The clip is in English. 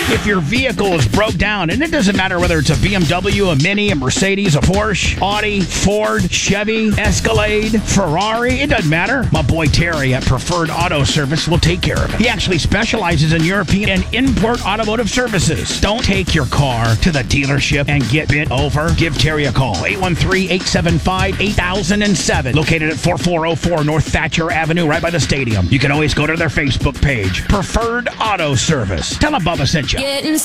If your vehicle is broke down, and it doesn't matter whether it's a BMW, a Mini, a Mercedes, a Porsche, Audi, Ford, Chevy, Escalade, Ferrari, it doesn't matter. My boy Terry at Preferred Auto Service will take care of it. He actually specializes in European and import automotive services. Don't take your car to the dealership and get bent over. Give Terry a call. 813-875-8007. Located at 4404 North Thatcher Avenue, right by the stadium. You can always go to their Facebook page, Preferred Auto Service. Tell them Bubba sent you.